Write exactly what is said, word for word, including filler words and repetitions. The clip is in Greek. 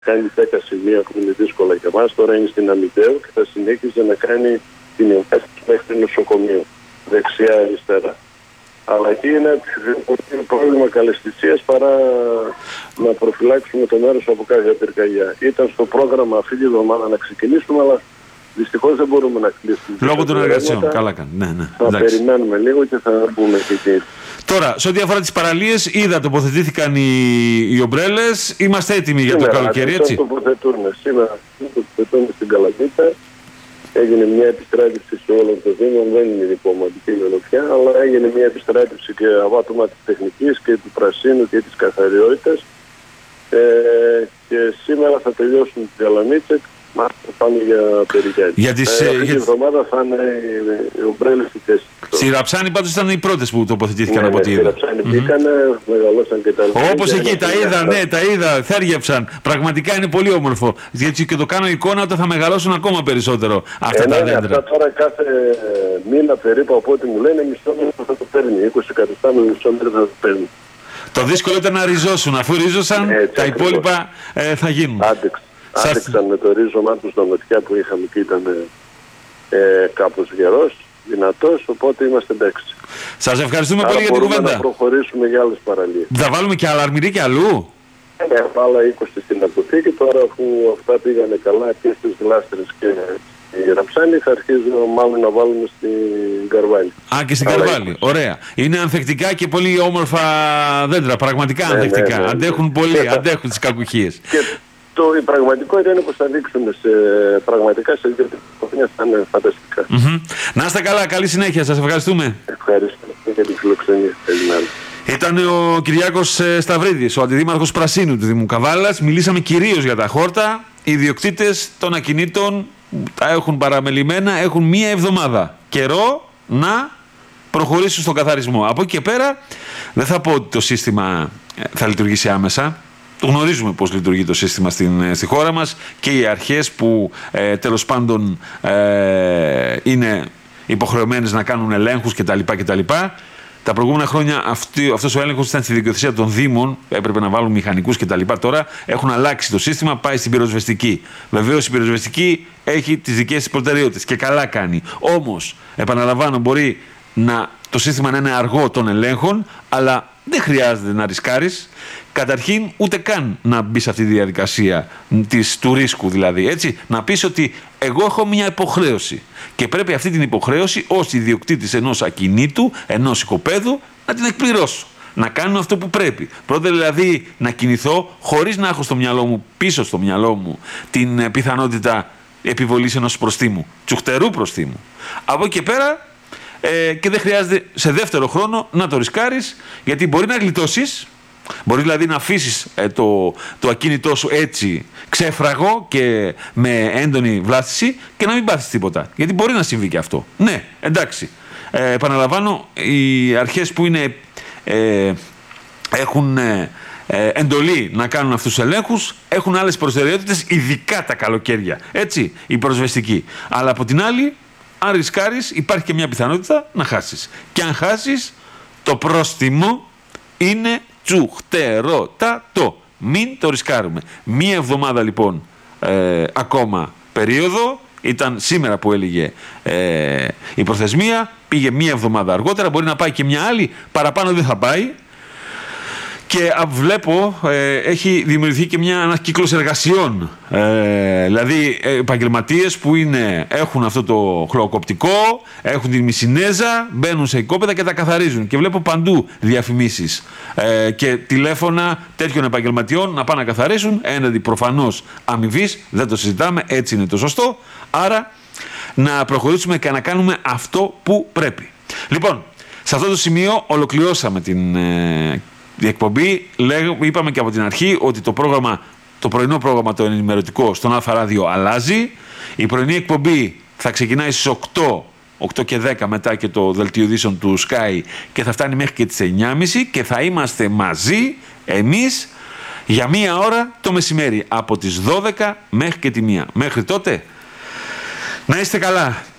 κάνει δέκα σημεία που είναι δύσκολα για μας, τώρα είναι στην Αμυντέου και θα συνέχιζε να κάνει την εμφάνιση μέχρι το νοσοκομείο, δεξιά-αριστερά. Αλλά εκεί είναι πρόβλημα καλεσθησίας παρά να προφυλάξουμε το μέρος από κάθε πυρκαγιά. Ήταν στο πρόγραμμα αυτή τη εβδομάδα να ξεκινήσουμε, αλλά δυστυχώς δεν μπορούμε να κλείσουμε. Λόγω των εργασιών. Καλά κάνει. Ναι, ναι. Θα Εντάξει. περιμένουμε λίγο και θα μπούμε και εκεί. Τώρα, σε ό,τι αφορά τις παραλίες, είδα τοποθετήθηκαν οι, οι ομπρέλες. Είμαστε έτοιμοι σήμερα, για το καλοκαίρι, έτσι. Τοποθετούν. Σήμερα τοποθετούν στην Καλαμίτα. Έγινε μια επιστράτευση σε όλων των Δήμων, δεν είναι διπλωματική μελοπιά, αλλά έγινε μια επιστράτευση και από άτομα της τεχνικής και του πρασίνου και της καθαριότητας. Ε, και σήμερα θα τελειώσουν την Καλαμίτσα. Μα θα πάνε για περιγιάτες. Για τις, ε, αυτή για... τη εβδομάδα θα είναι οι ομπρέλες στη θέση. Στη Ραψάνη πάντως ήταν οι πρώτες που τοποθετήθηκαν, ναι, από ό,τι είδα. Στη Ραψάνη μπήκανε, mm-hmm. μεγαλώσαν και τα λοιπά. Όπως εκεί τα είδα, ναι, τα είδα, θέργεψαν. Πραγματικά είναι πολύ όμορφο. Γιατί και το κάνω εικόνα όταν θα μεγαλώσουν ακόμα περισσότερο αυτά ε, τα ναι, δέντρα. Αυτά τώρα κάθε μήνα περίπου από ό,τι μου λένε, μισό μήνα θα το παίρνει. είκοσι εκατοστά με μισό μήνα θα το παίρνει. Το δύσκολο ήταν να ριζώσουν. Αφού ρίζωσαν, ε, τα υπόλοιπα ε, θα γίνουν. Άντεξαν. Άντεξαν με το ρίζωμά του στα νοτιά που είχαμε και ήταν ε, κάπως γερός, δυνατός, οπότε είμαστε εντάξει. Σας ευχαριστούμε Άρα πολύ για την κουβέντα. να προχωρήσουμε για άλλες παραλίες. Θα βάλουμε και άλλα αρμυρί και αλλού. Ναι, άλλα είκοσι στην αποθήκη, τώρα αφού αυτά πήγανε καλά και στις Γλάστρες και η Ραψάνη, θα αρχίζουμε μάλλον να βάλουμε στην Καρβάλη. Α, και στην Καρβάλη. Ωραία. Είναι ανθεκτικά και πολύ όμορφα δέντρα. Πραγματικά ναι, ανθεκτικά. Ναι, ναι, ναι. Αντέχουν πολύ, και αντέχουν τις κακουχίες. Και το, η πραγματικότητα είναι πως θα δείξουμε σε, πραγματικά σε δύο χρόνια θα είναι φανταστικά. Mm-hmm. Να είστε καλά, καλή συνέχεια. Σας ευχαριστούμε. Ευχαριστώ για την φιλοξενία. Ήταν ο Κυριάκος Σταυρίδης, ο αντιδήμαρχος Πρασίνου του Δήμου Καβάλας. Μιλήσαμε κυρίως για τα χόρτα. Οι ιδιοκτήτες των ακινήτων τα έχουν παραμελημένα, έχουν μία εβδομάδα καιρό να προχωρήσουν στον καθαρισμό. Από εκεί και πέρα δεν θα πω ότι το σύστημα θα λειτουργήσει άμεσα. Γνωρίζουμε πώς λειτουργεί το σύστημα στην, στη χώρα μας και οι αρχές που ε, τέλος πάντων ε, είναι υποχρεωμένες να κάνουν ελέγχους κτλ. κτλ. Τα προηγούμενα χρόνια αυτή, αυτός ο έλεγχος ήταν στη δικαιοθεσία των Δήμων, έπρεπε να βάλουν μηχανικούς κτλ. Τώρα έχουν αλλάξει το σύστημα, πάει στην πυροσβεστική. Βεβαίως η πυροσβεστική έχει τις δικές της προτεραιότητες και καλά κάνει. Όμως, επαναλαμβάνω, μπορεί να, το σύστημα να είναι αργό των ελέγχων, αλλά δεν χρειάζεται να ρισκάρεις. Καταρχήν, ούτε καν να μπει σε αυτή τη διαδικασία της, του ρίσκου, δηλαδή. Έτσι, να πεις ότι εγώ έχω μια υποχρέωση και πρέπει αυτή την υποχρέωση ως ιδιοκτήτης ενός ακινήτου, ενός οικοπαίδου, να την εκπληρώσω. Να κάνω αυτό που πρέπει. Πρώτα δηλαδή να κινηθώ χωρίς να έχω στο μυαλό μου, πίσω στο μυαλό μου, την πιθανότητα επιβολής ενός προστίμου, τσουχτερού προστίμου. Από εκεί και πέρα, ε, και δεν χρειάζεται σε δεύτερο χρόνο να το ρισκάρεις, γιατί μπορεί να γλιτώσεις. Μπορεί δηλαδή να αφήσεις ε, το, το ακίνητό σου έτσι ξέφραγο και με έντονη βλάστηση και να μην πάθεις τίποτα. Γιατί μπορεί να συμβεί και αυτό. Ναι, εντάξει. Ε, επαναλαμβάνω, οι αρχές που είναι, ε, έχουν ε, ε, εντολή να κάνουν αυτούς τους ελέγχους έχουν άλλες προτεραιότητες, ειδικά τα καλοκαίρια. Έτσι, η προσβεστική. Αλλά από την άλλη, αν ρισκάρεις, υπάρχει και μια πιθανότητα να χάσεις. Και αν χάσεις, το πρόστιμο είναι τσουχτερότατο. Μην το ρισκάρουμε. Μία εβδομάδα λοιπόν ε, ακόμα περίοδο. Ήταν σήμερα που έλεγε ε, η προθεσμία. Πήγε μία εβδομάδα αργότερα. Μπορεί να πάει και μια άλλη. Παραπάνω δεν θα πάει. Και βλέπω, ε, έχει δημιουργηθεί και μια, ένας κύκλος εργασιών. Ε, δηλαδή, επαγγελματίες που είναι, έχουν αυτό το χλωοκοπτικό, έχουν την μισινέζα, μπαίνουν σε οικόπεδα και τα καθαρίζουν. Και βλέπω παντού διαφημίσεις ε, και τηλέφωνα τέτοιων επαγγελματιών να πάνε να καθαρίσουν, έναντι προφανώς αμοιβής, δεν το συζητάμε, έτσι είναι το σωστό. Άρα, να προχωρήσουμε και να κάνουμε αυτό που πρέπει. Λοιπόν, σε αυτό το σημείο ολοκληρώσαμε την... Ε, Η εκπομπή, λέγω, είπαμε και από την αρχή ότι το, πρόγραμμα, το πρωινό πρόγραμμα, το ενημερωτικό στον Αλφα Ράδιο αλλάζει. Η πρωινή εκπομπή θα ξεκινάει στις οκτώ, οκτώ και δέκα μετά και το δελτίο ειδήσεων του Sky και θα φτάνει μέχρι και τις εννιά και μισή και θα είμαστε μαζί εμείς για μία ώρα το μεσημέρι από τις δώδεκα μέχρι και τη μία. Μέχρι τότε να είστε καλά.